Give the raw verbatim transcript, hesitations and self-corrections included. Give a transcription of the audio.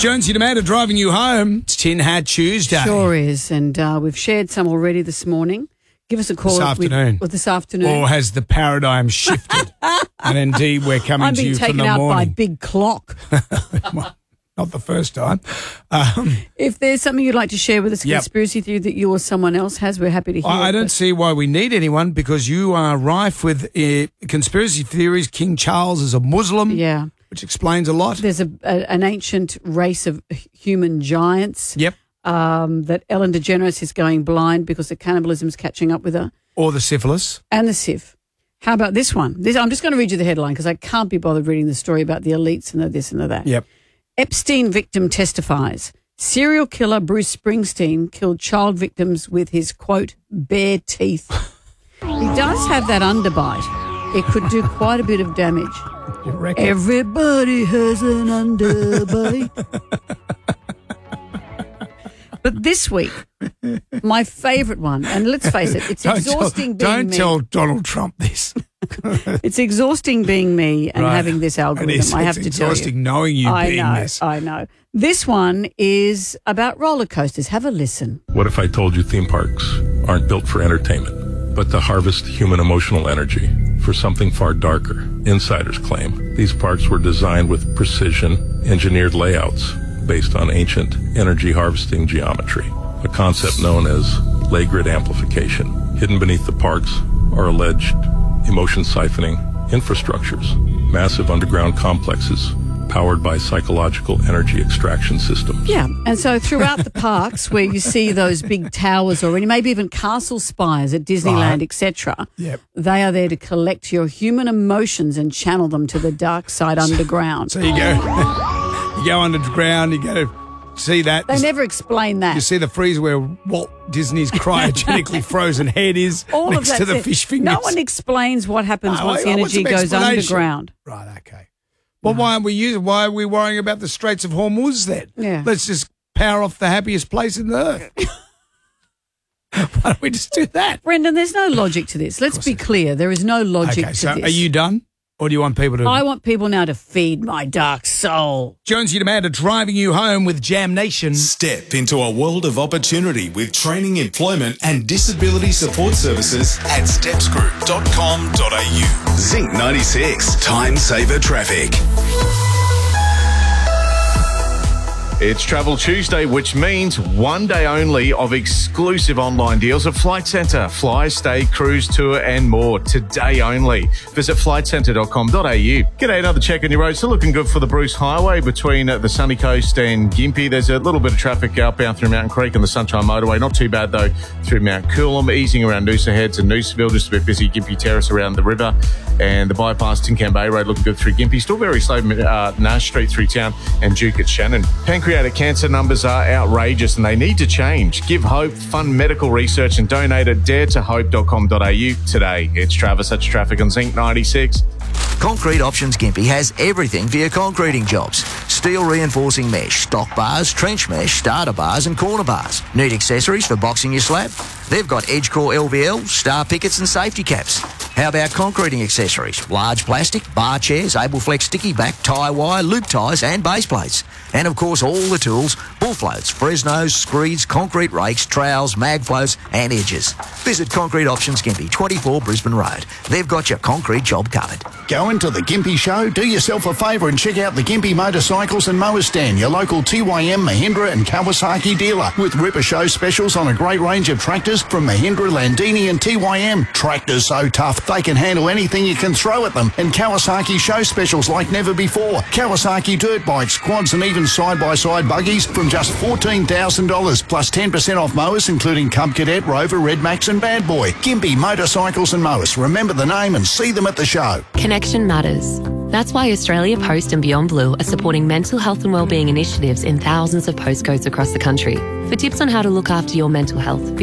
Jonesy and Amanda driving you home. It's Tin Hat Tuesday. Sure is, and uh, we've shared some already this morning. Give us a call. This afternoon. With, or this afternoon. Or has the paradigm shifted? And indeed, we're coming I'm to being you from taken the out morning. by Big Clock. Well, not the first time. Um, If there's something you'd like to share with us, a Yep. conspiracy theory that you or someone else has, we're happy to hear I I it, don't but- see why we need anyone because you are rife with uh, conspiracy theories. King Charles is a Muslim, Yeah. which explains a lot. There's a, a an ancient race of human giants. Yep. Um, that Ellen DeGeneres is going blind because the cannibalism's catching up with her. Or the syphilis. And the S I V. How about this one? This, I'm just going to read you the headline because I can't be bothered reading the story about the elites and the this and the that. Yep. Epstein victim testifies. Serial killer Bruce Springsteen killed child victims with his, quote, bare teeth. He does have that underbite. It could do quite a bit of damage. You reckon? Everybody has an underbite. But this week, my favourite one, and let's face it, it's Don't exhausting tell, being Don't me. tell Donald Trump this. It's exhausting being me and Right. having this algorithm. It is. I have it's to tell you. exhausting knowing you I being know, this. I know. This one is about roller coasters. Have a listen. What if I told you theme parks aren't built for entertainment, but to harvest human emotional energy for something far darker? Insiders claim these parks were designed with precision, engineered layouts based on ancient energy harvesting geometry, a concept known as ley grid amplification. Hidden beneath the parks are alleged emotion siphoning infrastructures, massive underground complexes powered by psychological energy extraction systems. Yeah, and so throughout the parks where you see those big towers already, maybe even castle spires at Disneyland, Right. et cetera, Yep. they are there to collect your human emotions and channel them to the dark side underground. So you go, you go underground, you go see that. They never explain that. You see the freezer where Walt Disney's cryogenically frozen head is All next of to that. the fish fingers. No one explains what happens No, once the I- I want energy some goes explanation. underground. Right, okay. Well, why aren't we using? Why are we worrying about the Straits of Hormuz then? Yeah. Let's just power off the happiest place in the earth. Why don't we just do that? Brendan, there's no logic to this. Let's be clear. There is no logic Okay, to so this. are you done? Or do you want people to... I want people now to feed my dark soul. Jonesy and Amanda driving you home with Jam Nation. Step into a world of opportunity with training, employment and disability support services at steps group dot com dot a u. Zinc ninety-six, Time Saver Traffic. It's Travel Tuesday, which means one day only of exclusive online deals at Flight Centre. Fly, stay, cruise, tour and more. Today only. Visit flight centre dot com dot a u. G'day, another check on your road. Still looking good for the Bruce Highway between uh, the Sunny Coast and Gympie. There's a little bit of traffic outbound through Mountain Creek and the Sunshine Motorway. Not too bad, though, through Mount Coolum. Easing around Noosa Heads and Noosaville. Just a bit busy. Gympie Terrace around the river. And the bypass Tincan Bay Road looking good through Gympie. Still very slow, uh, Nash Street through town and Duke at Shannon. Pancreatic cancer numbers are outrageous and they need to change. Give hope, fund medical research and donate at dare to hope dot com dot a u today. It's Travis, such traffic on Zinc ninety-six. Concrete Options Gympie has everything for your concreting jobs. Steel reinforcing mesh, stock bars, trench mesh, starter bars and corner bars. Need accessories for boxing your slab? They've got Edgecore L V L, star pickets and safety caps. How about concreting accessories? Large plastic, bar chairs, Ableflex sticky back, tie wire, loop ties and base plates. And of course all the tools, bull floats, Fresnos, screeds, concrete rakes, trowels, mag floats and edges. Visit Concrete Options Gympie, twenty-four Brisbane Road. They've got your concrete job covered. Going to the Gympie Show? Do yourself a favour and check out the Gympie Motorcycles and Mowers stand, your local T Y M, Mahindra and Kawasaki dealer. With Ripper Show specials on a great range of tractors from Mahindra, Landini and T Y M. Tractors so tough, they can handle anything you can throw at them. And Kawasaki show specials like never before. Kawasaki dirt bikes, quads and even side-by-side buggies from just fourteen thousand dollars. Plus ten percent off mowers including Cub Cadet, Rover, Red Max and Bad Boy. Gympie Motorcycles and Mowers. Remember the name and see them at the show. Connection matters. That's why Australia Post and Beyond Blue are supporting mental health and wellbeing initiatives in thousands of postcodes across the country. For tips on how to look after your mental health,